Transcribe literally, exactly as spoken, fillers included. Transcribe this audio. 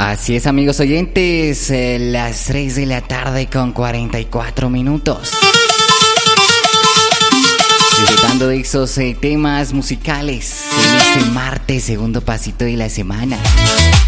Así es, amigos oyentes, eh, las tres de la tarde con cuarenta y cuatro minutos. Disfrutando de esos eh, temas musicales en este martes, segundo pasito de la semana.